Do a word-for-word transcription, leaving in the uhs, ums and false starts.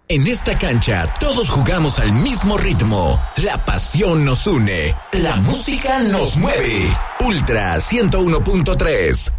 En esta cancha todos jugamos al mismo ritmo. La pasión nos une. La música nos mueve. Ultra ciento uno punto tres.